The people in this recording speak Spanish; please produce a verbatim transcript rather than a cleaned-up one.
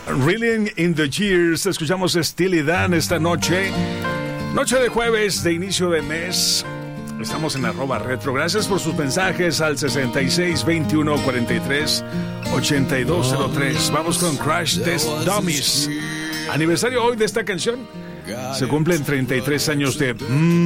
Reeling in the Years. Escuchamos Steely Dan esta noche. Noche de jueves de inicio de mes. Estamos en arroba retro. Gracias por sus mensajes al sesenta y seis, veintiuno, cuarenta y tres, ochenta y dos cero tres. Vamos con Crash Test Dummies. Aniversario hoy de esta canción. Se cumplen treinta y tres años de... Mm,